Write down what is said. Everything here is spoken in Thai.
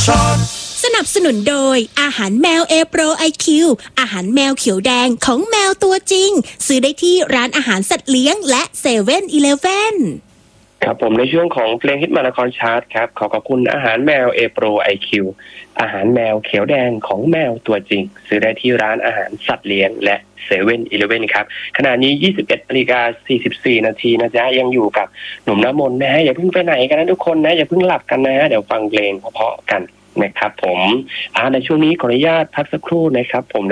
สนับสนุนโดยอาหารแมว A Pro IQ อาหารแมวเขียวแดงของแมวตัวจริงซื้อได้ที่ร้านอาหารสัตว์เลี้ยงและ7-Eleven ครับผมในช่วงของเพลงฮิตมานครชาร์ตครับขอบคุณอาหารแมว A Pro IQ อาหารแมวเขียวแดงของแมวตัวจริงซื้อได้ที่ร้านอาหารสัตว์เลี้ยงและ7-Eleven ครับขณะนี้ 21:44 นาทีนะจ๊ะยังอยู่กับหนุ่มน้ำมนต์นะฮะอย่าเพิ่งไปไหนกันนะทุกคนนะอย่าเพิ่งหลับกันนะเดี๋ยวฟังเพลงเพราะๆกันนะครับผมในช่วงนี้ขออนุญาตพักสักครู่นะครับผม